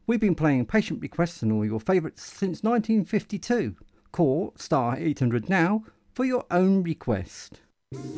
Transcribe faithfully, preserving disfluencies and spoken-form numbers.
We've been playing patient requests and all your favourites since nineteen fifty-two. Call star eight hundred now for your own request.